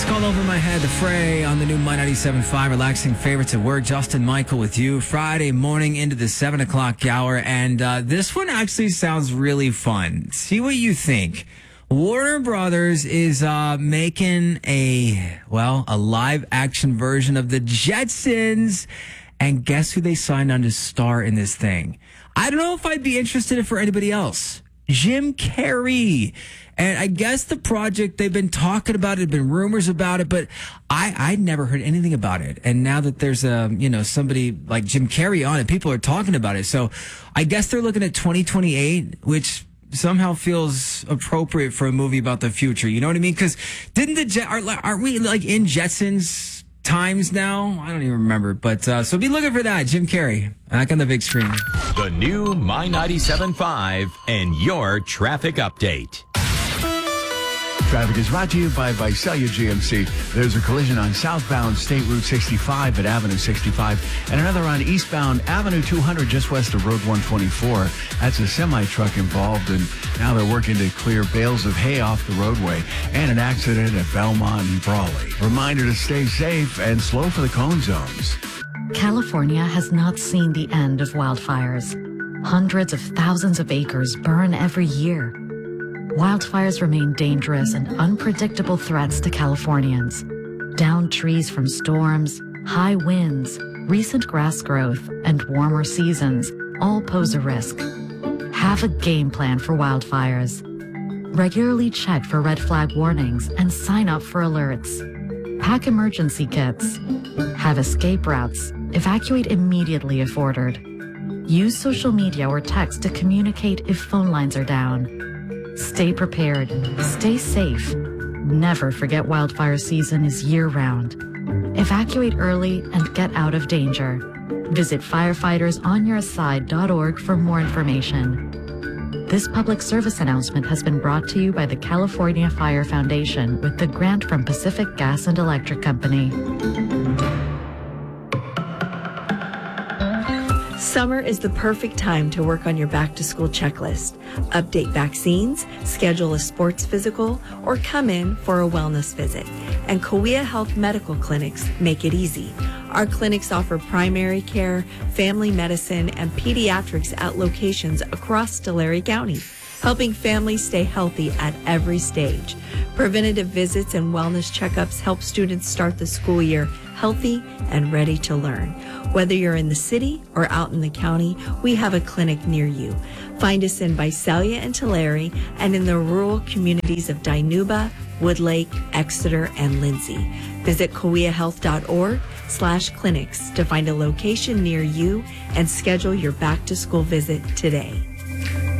Call Over My Head, The Fray on the new My 97.5, relaxing favorites at work. Justin Michael with you Friday morning into the 7 o'clock hour. And this one actually sounds really fun. See what you think. Warner Brothers is making a live action version of the Jetsons. And guess who they signed on to star in this thing? I don't know if I'd be interested for anybody else. Jim Carrey. And I guess the project, they've been talking about it, been rumors about it, but I'd never heard anything about it. And now that there's somebody like Jim Carrey on it, people are talking about it. So I guess they're looking at 2028, which somehow feels appropriate for a movie about the future. You know what I mean? Because aren't we like in Jetsons times now? I don't even remember. But so be looking for that. Jim Carrey back on the big screen. The new My 97.5 and your traffic update. Traffic is brought to you by Visalia GMC. There's a collision on southbound State Route 65 at Avenue 65 and another on eastbound Avenue 200 just west of Road 124. That's a semi-truck involved, and now they're working to clear bales of hay off the roadway. And an accident at Belmont and Brawley. Reminder to stay safe and slow for the cone zones. California has not seen the end of wildfires. Hundreds of thousands of acres burn every year. Wildfires remain dangerous and unpredictable threats to Californians. Downed trees from storms, high winds, recent grass growth, and warmer seasons all pose a risk. Have a game plan for wildfires. Regularly check for red flag warnings and sign up for alerts. Pack emergency kits. Have escape routes. Evacuate immediately if ordered. Use social media or text to communicate if phone lines are down. Stay prepared. Stay safe. Never forget wildfire season is year-round. Evacuate early and get out of danger. Visit firefightersonyourside.org for more information. This public service announcement has been brought to you by the California Fire Foundation with the grant from Pacific Gas and Electric Company. Summer is the perfect time to work on your back-to-school checklist. Update vaccines, schedule a sports physical, or come in for a wellness visit. And Kauai Health Medical Clinics make it easy. Our clinics offer primary care, family medicine, and pediatrics at locations across Tulare County, helping families stay healthy at every stage. Preventative visits and wellness checkups help students start the school year healthy and ready to learn. Whether you're in the city or out in the county, we have a clinic near you. Find us in Visalia and Tulare and in the rural communities of Dinuba, Woodlake, Exeter, and Lindsay. Visit kauaihealth.org/clinics to find a location near you and schedule your back-to-school visit today.